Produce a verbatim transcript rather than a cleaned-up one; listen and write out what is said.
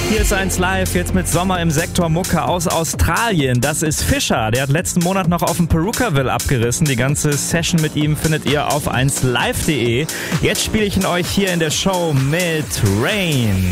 Hier ist eins live, jetzt mit Sommer im Sektor Mucke aus Australien. Das ist Fischer, der hat letzten Monat noch auf dem Perukaville abgerissen. Die ganze Session mit ihm findet ihr auf eins live punkt de. Jetzt spiele ich ihn euch hier in der Show mit Rain.